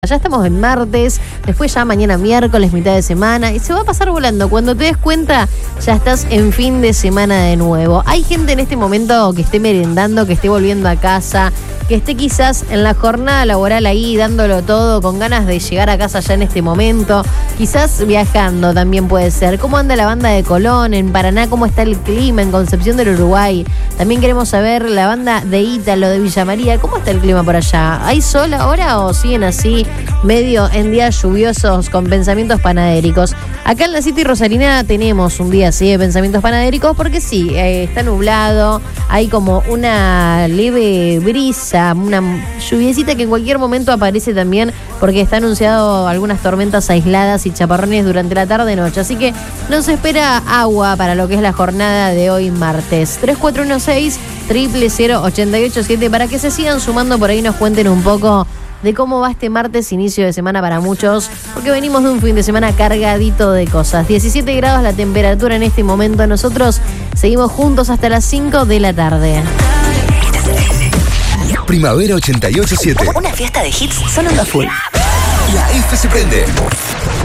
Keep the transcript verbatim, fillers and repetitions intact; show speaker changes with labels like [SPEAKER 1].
[SPEAKER 1] Ya estamos en martes, después ya mañana miércoles, mitad de semana, y se va a pasar volando. Cuando te des cuenta, ya estás en fin de semana de nuevo. Hay gente en este momento que esté merendando, que esté volviendo a casa, que esté quizás en la jornada laboral ahí dándolo todo, con ganas de llegar a casa ya en este momento, quizás viajando también puede ser. ¿Cómo anda la banda de Colón? En Paraná, ¿cómo está el clima? En Concepción del Uruguay. También queremos saber la banda de Ítalo, de Villa María, ¿cómo está el clima por allá? ¿Hay sol ahora o siguen así, medio en días lluviosos con pensamientos panadéricos? Acá en la City Rosarina tenemos un día así de pensamientos panadéricos porque sí, eh, está nublado, hay como una leve brisa, una lluviecita que en cualquier momento aparece también porque está anunciado algunas tormentas aisladas y chaparrones durante la tarde-noche, así que nos espera agua para lo que es la jornada de hoy martes. tres cuatro uno seis, cero cero cero, ocho ocho siete para que se sigan sumando por ahí y nos cuenten un poco de cómo va este martes, inicio de semana para muchos, porque venimos de un fin de semana cargadito de cosas. diecisiete grados la temperatura en este momento. Nosotros seguimos juntos hasta las cinco de la tarde.
[SPEAKER 2] Primavera ochenta y ocho siete.
[SPEAKER 3] Una fiesta de hits sonando a full.
[SPEAKER 2] La F se prende.